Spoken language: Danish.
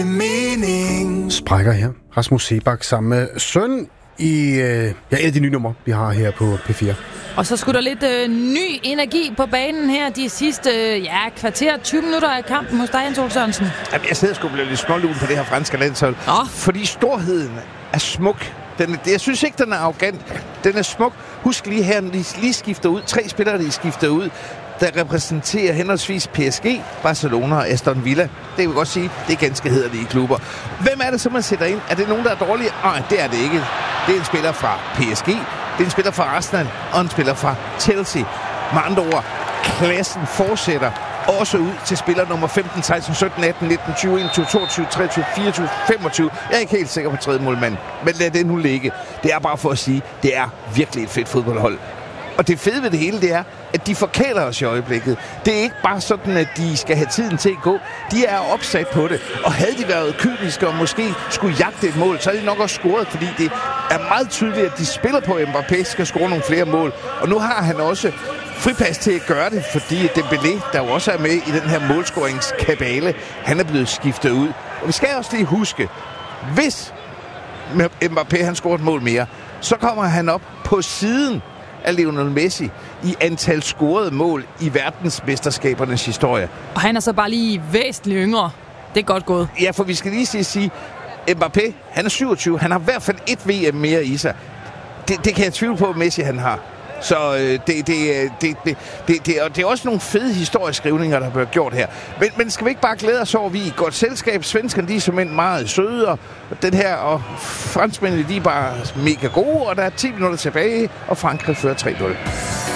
Sprækker her. Rasmus Seebach sammen med søn i et af de nye numre, vi har her på P4. Og så skulle der lidt ny energi på banen her de sidste kvarter, 20 minutter af kampen hos dig, Jens Ole Sørensen. Jamen, jeg sidder sgu blive lidt smålun på det her franske landshold. Fordi storheden er smuk. Jeg synes ikke, den er arrogant. Den er smuk. Husk lige her, lige skifter ud. 3 spillere, de skifter ud, der repræsenterer henholdsvis PSG, Barcelona og Aston Villa. Det kan vi godt sige, det er ganske hæderlige klubber. Hvem er det så, man sætter ind? Er det nogen, der er dårlige? Nej, det er det ikke. Det er en spiller fra PSG, det er en spiller fra Arsenal og en spiller fra Chelsea. Med andre ord, klassen fortsætter også ud til spiller nummer 15, 16, 17, 18, 19, 20, 21, 22, 23, 24, 25. Jeg er ikke helt sikker på tredje målmand, men lad det nu ligge. Det er bare for at sige, det er virkelig et fedt fodboldhold. Og det fede ved det hele, det er, at de forkæler os i øjeblikket. Det er ikke bare sådan, at de skal have tiden til at gå. De er opsat på det. Og havde de været kyniske og måske skulle jagte et mål, så havde de nok også scoret, fordi det er meget tydeligt, at de spiller på, at Mbappé skal score nogle flere mål. Og nu har han også fripas til at gøre det, fordi Dembélé, der jo også er med i den her målscoringskabale, han er blevet skiftet ud. Og vi skal også lige huske, hvis Mbappé han scorer et mål mere, så kommer han op på siden af Lionel Messi i antal scorede mål i verdensmesterskabernes historie. Og han er så bare lige væsentligt yngre. Det er godt gået. Ja, for vi skal lige sige, Mbappé, han er 27. Han har i hvert fald et VM mere i sig. Det kan jeg tvivle på, at Messi han har. Så det er også nogle fede historieskrivninger, der bliver gjort her. Men skal vi ikke bare glæde os over, vi er i godt selskab. Svenskerne, de er simpelthen meget søde, og den her, og franskmændene, de er bare mega gode, og der er 10 minutter tilbage, og Frankrig fører 3-0.